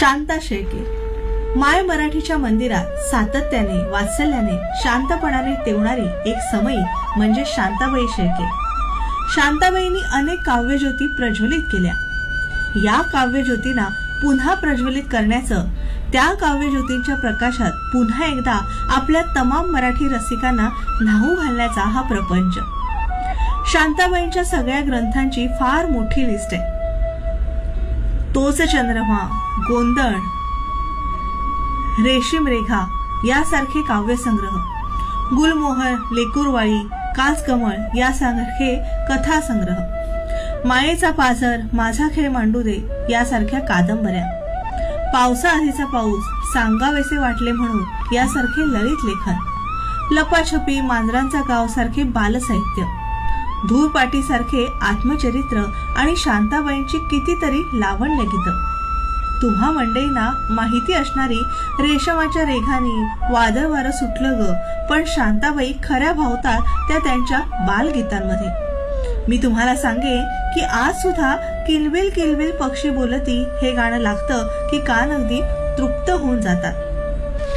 शांता शेळके माय मराठीच्या मंदिरात सातत्याने वात्सल्याने शांतपणाने तेवणारी एक समयी म्हणजे शांताबाई शेळके। शांताबाईंनी अनेक काव्यज्योती प्रज्वलित केल्या। या काव्यज्योतींना पुन्हा प्रज्वलित करण्याचं, त्या काव्यज्योतींच्या प्रकाशात पुन्हा एकदा आपल्या तमाम मराठी रसिकांना न्हाऊ घालण्याचा हा प्रपंच। शांताबाईंच्या सगळ्या ग्रंथांची फार मोठी लिस्ट आहे। तोच चंद्रमा, गोंधळ, रेशीम रेखा यासारखे काव्यसंग्रह, गुलमोहर, लेकुरवाळी, कासकमळ यासारखे कथासंग्रह, मायेचा पाझर, माझा खेळ मांडू दे यासारख्या कादंबऱ्या, पावसाआधीचा पाऊस, सांगावेसे वाटले म्हणून यासारखे ललित लेखन, लपाछपी, मांजरांचा गाव सारखे बालसाहित्य, धूळपाटी सारखे आत्मचरित्र आणि शांताबाईंची कितीतरी लावण्य गीतं। तुम्हा मंडळींना माहिती असणारी रेशमाच्या रेघानी, वादळ वारं सुटलं ग, पण शांताबाई खऱ्या भावतात त्या त्यांच्या बालगीतांमध्ये। मी तुम्हाला सांगे की आज सुद्धा किलबिल किलबिल पक्षी बोलती हे गाणं लागतं की कान अगदी तृप्त होऊन जातात।